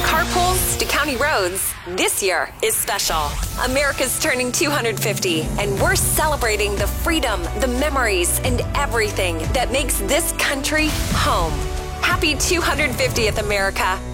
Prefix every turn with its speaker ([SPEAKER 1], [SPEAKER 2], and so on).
[SPEAKER 1] carpools to county roads, this year is special. America's turning 250, and we're celebrating the freedom, the memories, and everything that makes this country home. Happy 250th, America.